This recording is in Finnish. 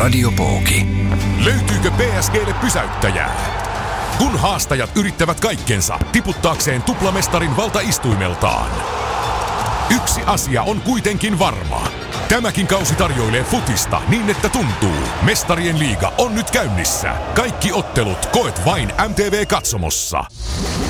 Radio Pooki. Löytyykö PSG:lle pysäyttäjää? Kun haastajat yrittävät kaikkensa tiputtaakseen tuplamestarin valtaistuimeltaan. Yksi asia on kuitenkin varma. Tämäkin kausi tarjoilee futista niin, että tuntuu. Mestarien liiga on nyt käynnissä. Kaikki ottelut koet vain MTV-katsomossa.